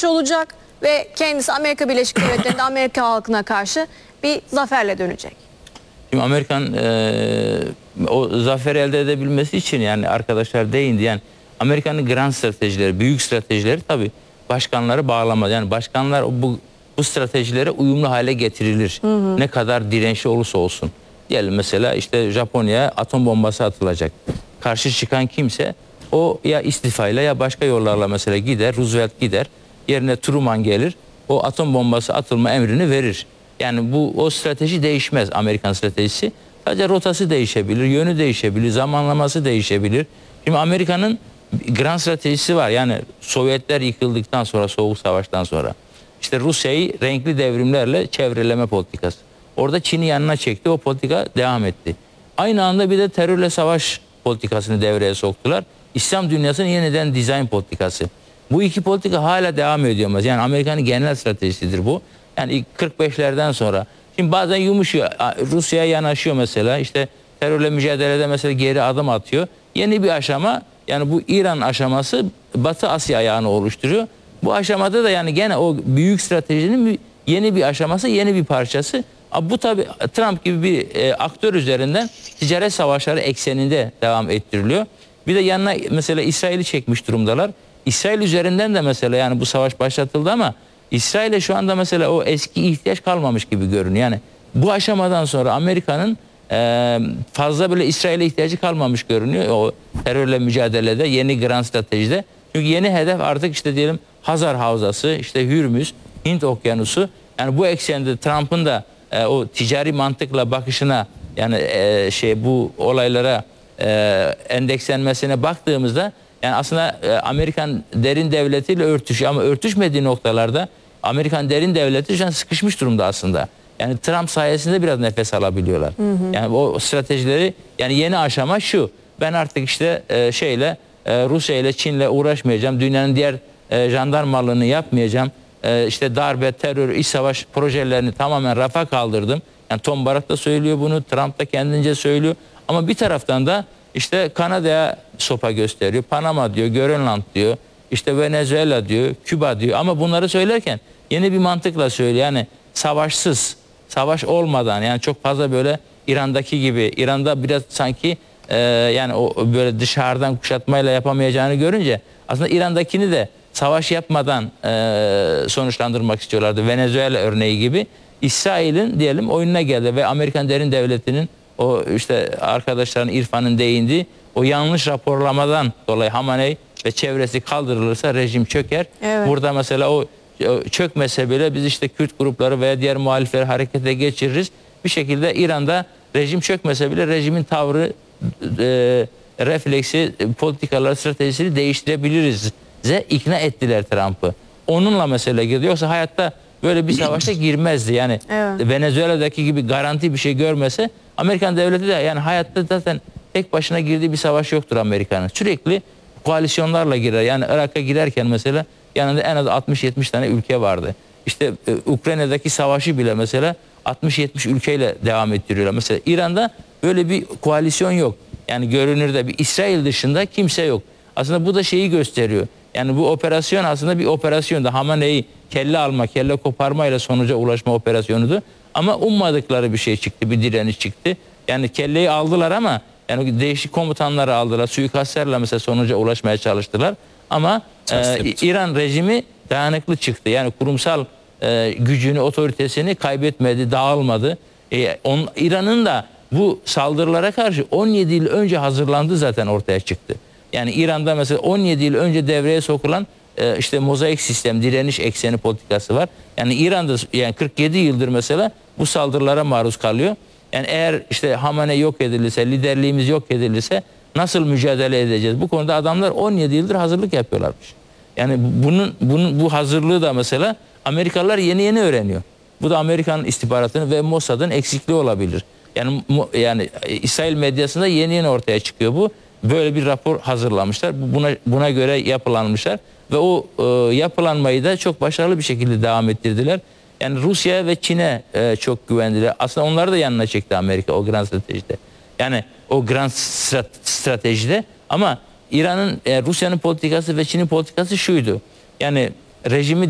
savaş olacak ve kendisi Amerika Birleşik Devletleri'nde Amerika halkına karşı bir zaferle dönecek. Şimdi Amerikan o zaferi elde edebilmesi için, yani arkadaşlar değindi, yani Amerika'nın grand stratejileri, büyük stratejileri tabii başkanları bağlamaz. Yani başkanlar bu stratejilere uyumlu hale getirilir. Ne kadar dirençli olursa olsun. Diyelim mesela işte Japonya'ya atom bombası atılacak. Karşı çıkan kimse o ya istifayla ya başka yollarla mesela gider, Roosevelt gider. Yerine Truman gelir. O atom bombası atılma emrini verir. Yani o strateji değişmez, Amerikan stratejisi. Sadece rotası değişebilir, yönü değişebilir, zamanlaması değişebilir. Şimdi Amerika'nın grand stratejisi var. Yani Sovyetler yıkıldıktan sonra, Soğuk Savaş'tan sonra işte Rusya'yı renkli devrimlerle çevreleme politikası. Orada Çin'i yanına çekti, o politika devam etti. Aynı anda bir de terörle savaş politikasını devreye soktular. İslam dünyasının yeniden dizayn politikası. Bu iki politika hala devam ediyor. Yani Amerika'nın genel stratejisidir bu. Yani ilk 45'lerden sonra. Şimdi bazen yumuşuyor. Rusya'ya yanaşıyor mesela. İşte terörle mücadelede mesela geri adım atıyor. Yeni bir aşama, yani bu İran aşaması Batı Asya ayağını oluşturuyor. Bu aşamada da yani gene o büyük stratejinin yeni bir aşaması, yeni bir parçası. Bu tabii Trump gibi bir aktör üzerinden ticaret savaşları ekseninde devam ettiriliyor. Bir de yanına mesela İsrail'i çekmiş durumdalar. İsrail üzerinden de mesela yani bu savaş başlatıldı ama İsrail'e şu anda mesela o eski ihtiyaç kalmamış gibi görünüyor. Yani bu aşamadan sonra Amerika'nın fazla böyle İsrail'e ihtiyacı kalmamış görünüyor. O terörle mücadelede, yeni grand stratejide. Çünkü yeni hedef artık işte diyelim Hazar Havzası, işte Hürmüz, Hint Okyanusu. Yani bu eksende Trump'ın da o ticari mantıkla bakışına, yani bu olaylara endekslenmesine baktığımızda yani aslında Amerikan derin devletiyle örtüşüyor ama örtüşmediği noktalarda Amerikan derin devleti şu an sıkışmış durumda aslında. Yani Trump sayesinde biraz nefes alabiliyorlar. Yani o stratejileri, yani yeni aşama şu: ben artık işte Rusya ile Çin'le uğraşmayacağım. Dünyanın diğer jandarmalığını yapmayacağım. İşte darbe, terör, iç savaş projelerini tamamen rafa kaldırdım. Yani Tom Barrack da söylüyor bunu, Trump da kendince söylüyor. Ama bir taraftan da işte Kanada'ya sopa gösteriyor. Panama diyor, Grönland diyor, işte Venezuela diyor, Küba diyor. Ama bunları söylerken yeni bir mantıkla söylüyor. Yani savaşsız, savaş olmadan, yani çok fazla böyle İran'daki gibi, İran'da biraz sanki yani o böyle dışarıdan kuşatmayla yapamayacağını görünce aslında İran'dakini de savaş yapmadan sonuçlandırmak istiyorlardı. Venezuela örneği gibi. İsrail'in diyelim oyununa geldi ve Amerikan derin devletinin o işte arkadaşların İrfan'ın değindiği o yanlış raporlamadan dolayı Hamaney ve çevresi kaldırılırsa rejim çöker. Evet. Burada mesela o çökmese bile biz işte Kürt grupları veya diğer muhalifleri harekete geçiririz. Bir şekilde İran'da rejim çökmese bile rejimin tavrı, refleksi, politikaları, stratejisini değiştirebiliriz. İkna ettiler Trump'ı. Onunla mesele girdi. Yoksa hayatta böyle bir savaşa girmezdi. Yani evet, Venezuela'daki gibi garanti bir şey görmese Amerikan devleti de yani hayatta zaten tek başına girdiği bir savaş yoktur Amerika'nın. Sürekli koalisyonlarla girer. Yani Irak'a girerken mesela yanında en az 60-70 tane ülke vardı. İşte Ukrayna'daki savaşı bile mesela 60-70 ülkeyle devam ettiriyorlar. Mesela İran'da böyle bir koalisyon yok. Yani görünürde bir İsrail dışında kimse yok. Aslında bu da şeyi gösteriyor. Yani bu operasyon aslında bir operasyondu. Hamaney'i kelle alma, kelle koparmayla sonuca ulaşma operasyonudu. Ama ummadıkları bir şey çıktı, bir direniş çıktı. Yani kelleyi aldılar ama yani değişik komutanları aldılar. Suikastlerle mesela sonuca ulaşmaya çalıştılar. Ama İran rejimi dayanıklı çıktı. Yani kurumsal gücünü, otoritesini kaybetmedi, dağılmadı. İran'ın da bu saldırılara karşı 17 yıl önce hazırlandığı zaten ortaya çıktı. Yani İran'da mesela 17 yıl önce devreye sokulan işte mozaik sistem, direniş ekseni politikası var. Yani İran'da yani 47 yıldır mesela bu saldırılara maruz kalıyor. Yani eğer işte Hamaney yok edilirse, liderliğimiz yok edilirse nasıl mücadele edeceğiz? Bu konuda adamlar 17 yıldır hazırlık yapıyorlarmış. Yani bu hazırlığı da mesela Amerikalılar yeni öğreniyor. Bu da Amerikan istihbaratının ve Mossad'ın eksikliği olabilir. Yani İsrail medyasında yeni ortaya çıkıyor bu. Böyle bir rapor hazırlamışlar. Buna göre yapılanmışlar ve o yapılanmayı da çok başarılı bir şekilde devam ettirdiler. Yani Rusya ve Çin'e çok güvendiler. Aslında onları da yanına çekti Amerika o grand stratejide. Yani o grand stratejide ama İran'ın, Rusya'nın politikası ve Çin'in politikası şuydu. Yani rejimi